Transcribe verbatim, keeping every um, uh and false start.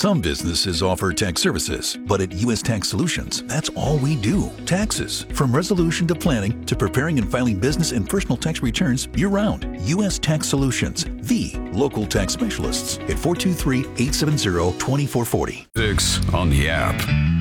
Some businesses offer tax services, but at U S Tax Solutions, that's all we do. Taxes. From resolution to planning to preparing and filing business and personal tax returns year-round. U S Tax Solutions, the local tax specialists at four two three, eight seven zero, two four four zero. Six on the app.